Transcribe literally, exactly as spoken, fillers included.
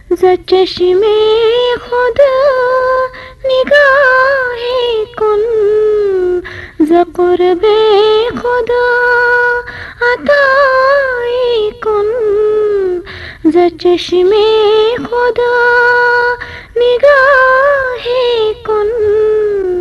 ज चश्मे खुदा निगाहे कुन, ज कुर्बे खुदा अताए कुन, ज चश्मे खुदा निगाहे कुन।